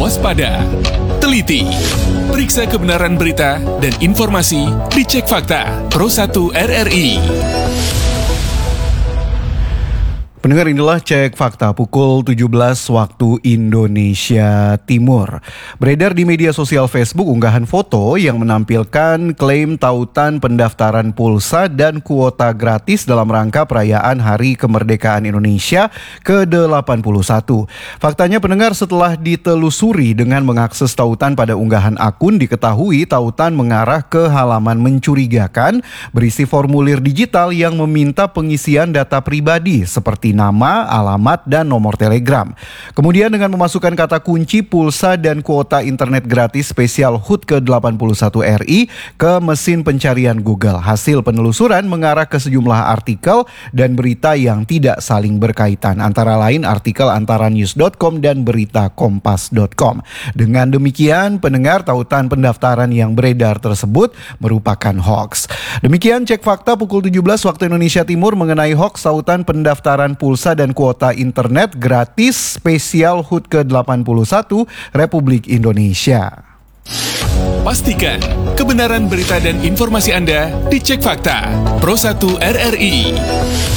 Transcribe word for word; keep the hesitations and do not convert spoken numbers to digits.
waspada, teliti, periksa kebenaran berita dan informasi di Cek Fakta Pro satu R R I. Pendengar, inilah Cek Fakta pukul tujuh belas waktu Indonesia Timur. Beredar di media sosial Facebook unggahan foto yang menampilkan klaim tautan pendaftaran pulsa dan kuota gratis dalam rangka perayaan Hari Kemerdekaan Indonesia ke delapan puluh satu. Faktanya pendengar, setelah ditelusuri dengan mengakses tautan pada unggahan akun, diketahui tautan mengarah ke halaman mencurigakan berisi formulir digital yang meminta pengisian data pribadi seperti nama, alamat, dan nomor telegram. Kemudian dengan memasukkan kata kunci pulsa dan kuota internet gratis spesial H U T ke delapan puluh satu R I ke mesin pencarian Google. Hasil penelusuran mengarah ke sejumlah artikel dan berita yang tidak saling berkaitan, antara lain artikel antaranews dot com dan berita kompas dot com. Dengan demikian, pendengar, tautan pendaftaran yang beredar tersebut merupakan hoax. Demikian Cek Fakta pukul tujuh belas waktu Indonesia Timur mengenai hoax tautan pendaftaran pulsa dan kuota internet gratis spesial H U T ke delapan puluh satu Republik Indonesia. Pastikan kebenaran berita dan informasi Anda di Cek Fakta Pro satu R R I.